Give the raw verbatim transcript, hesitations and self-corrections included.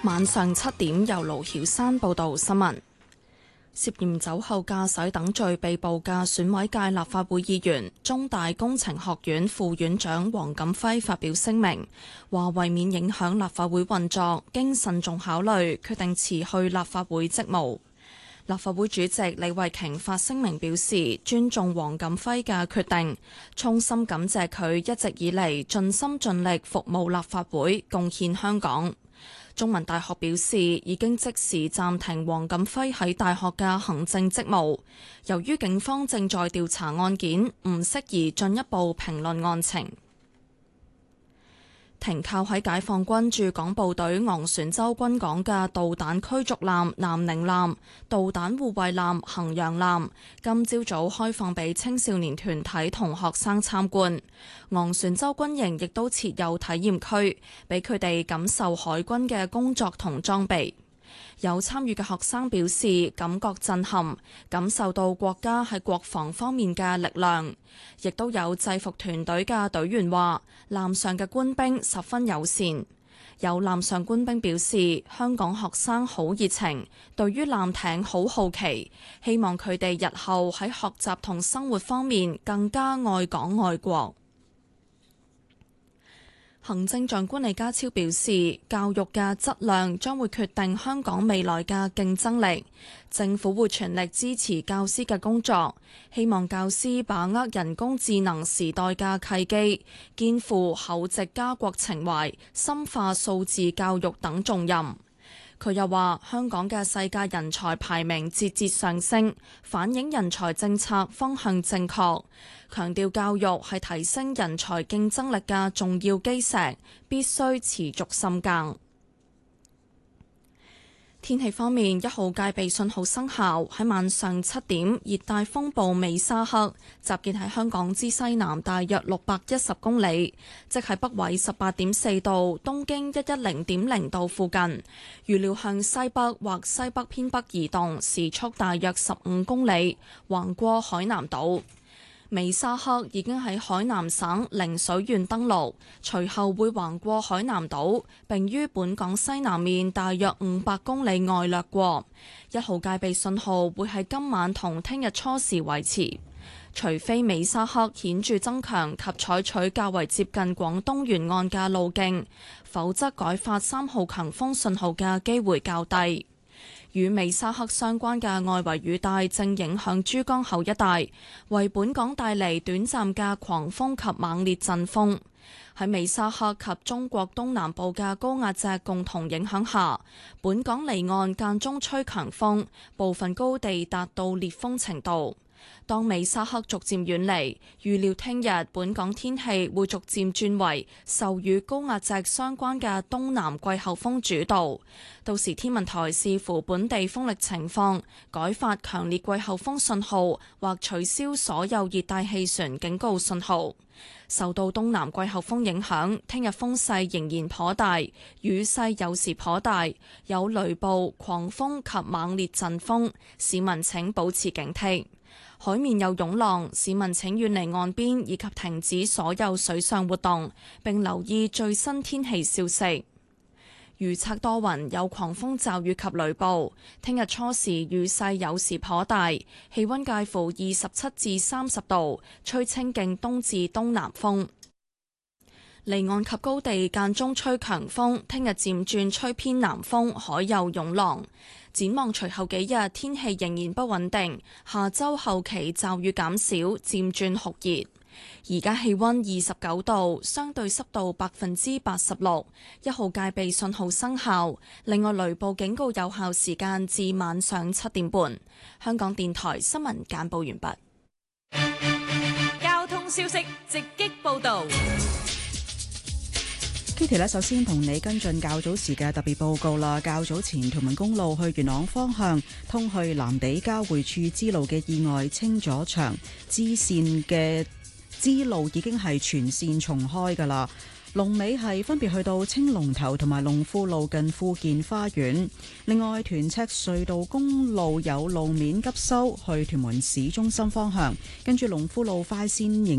晚上七點，由盧曉山報道新聞。涉嫌酒後駕駛等罪被捕嘅選委界立法會議員、中大工程學院副院長黃錦輝發表聲明，話為免影響立法會運作，經慎重考慮，決定辭去立法會職務。立法會主席李慧瓊發聲明表示，尊重黃錦輝嘅決定，衷心感謝佢一直以嚟盡心盡力服務立法會，貢獻香港。中文大學表示，已經即時暫停黃錦輝喺大學嘅行政職務，由於警方正在調查案件，唔適宜進一步評論案情。停靠喺解放軍駐港部隊昂船洲軍港嘅導彈驅逐艦南寧艦、導彈護衛艦衡陽艦，今朝早開放俾青少年團體同學生參觀。昂船洲軍營亦都設有體驗區，俾佢哋感受海軍嘅工作同裝備。有參與嘅學生表示感覺震撼，感受到國家喺國防方面嘅力量。亦都有制服團隊嘅隊員話，艦上嘅官兵十分友善。有艦上官兵表示，香港學生好熱情，對於艦艇好好奇，希望佢哋日後喺學習同生活方面更加愛港愛國。行政長官李家超表示，教育嘅質量將會決定香港未來嘅競爭力。政府會全力支持教師嘅工作，希望教師把握人工智能時代嘅契機，肩負厚植家國情懷、深化數字教育等重任。佢又話，香港嘅世界人才排名節節上升，反映人才政策方向正確，強調教育係提升人才競爭力嘅重要基石，必須持續深耕。天氣方面，一號戒備信號生效，喺晚上七點，熱帶風暴美沙克集結喺香港之西南大約六百一十公里，即係北緯十八點四度、東經一一零點零度附近。預料向西北或西北偏北移動，時速大約十五公里，橫過海南島。美沙克已經喺海南省陵水縣登陸，隨後會橫過海南島，並於本港西南面大約五百公里外掠過。一號戒備信號會喺今晚同聽日初時維持，除非美沙克顯著增強及採取較為接近廣東沿岸嘅路徑，否則改發三號強風信號嘅機會較低。與美沙克相關嘅外圍雨帶正影響珠江口一帶，為本港帶嚟短暫嘅狂風及猛烈陣風。喺美沙克及中國東南部嘅高壓脊共同影響下，本港離岸間中吹強風，部分高地達到烈風程度。當美沙克逐漸遠離，預料聽日本港天氣會逐漸轉為受與高壓脊相關嘅東南季候風主導。到時天文台視乎本地風力情況，改發強烈季候風信號或取消所有熱帶氣旋警告信號。受到東南季候風影響，聽日風勢仍然頗大，雨勢有時頗大，有雷暴、狂風及猛烈陣風，市民請保持警惕。海面有湧浪，市民請遠離岸邊以及停止所有水上活動，並留意最新天氣消息。預測多雲，有狂風驟雨及雷暴。聽日初時雨勢有時頗大，氣溫介乎二十七至三十度，吹清勁東至東南風。離岸及高地間中吹強風，聽日漸轉吹偏南風，海有湧浪。展望隨後幾日天氣仍然不穩定，下周後期驟雨減少，漸轉酷熱。而家氣溫二十九度，相對濕度百分之八十六，一號戒備信號生效。另外雷暴警告有效時間至晚上七點半。香港電台新聞簡報完畢。 交通消息直擊報道。 Kitty 咧，首先同你跟進較早時嘅特別報告啦。較早前屯門公路去元朗方向通去藍地交匯處支路嘅意外清咗場，支線嘅支路已經係全線重開㗎啦。龍尾係分別去到青龍頭同埋龍富路近富健花園。另外，屯赤隧道公路有路面急修去屯門市中心方向，跟住龍富路快線